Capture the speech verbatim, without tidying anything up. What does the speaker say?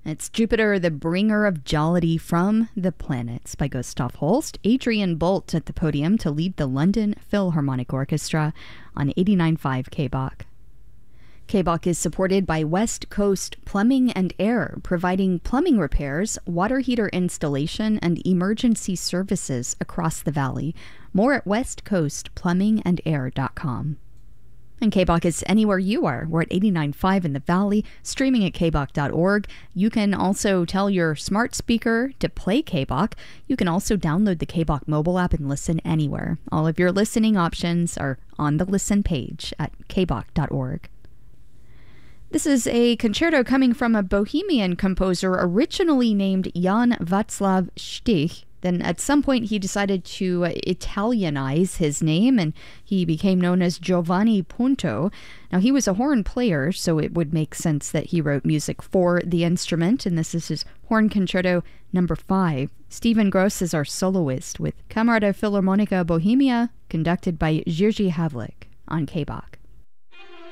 It's Jupiter, the bringer of jollity from the planets by Gustav Holst. Adrian Bolt at the podium to lead the London Philharmonic Orchestra on eighty-nine point five K B O C. K B O C is supported by West Coast Plumbing and Air, providing plumbing repairs, water heater installation, and emergency services across the valley. More at west coast plumbing and air dot com. And K B O C is anywhere you are. We're at eighty-nine point five in the Valley, streaming at k b o c dot org. You can also tell your smart speaker to play K B O C. You can also download the K B O C mobile app and listen anywhere. All of your listening options are on the listen page at k b o c dot org. This is a concerto coming from a Bohemian composer originally named Jan Václav Stich. Then at some point he decided to uh, Italianize his name, and he became known as Giovanni Punto. Now, he was a horn player, so it would make sense that he wrote music for the instrument, and this is his Horn Concerto number five. Stephen Gross is our soloist with Camerata Philharmonica Bohemia, conducted by Jiří Havlík on K B O C.